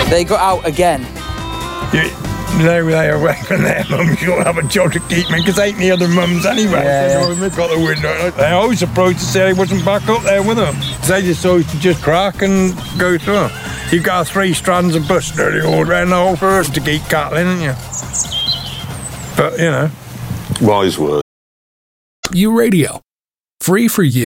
They got out again. They were away from their mums. You'll have a job to keep me, because ain't the other mums anyway. Yeah. They've got the window. They always surprised to say I wasn't back up there with them. They just always to just crack and go through. You've got 3 strands of bush nearly all round the whole forest to keep cattling, haven't you? But, you know. Wise word. U Radio. Free for you.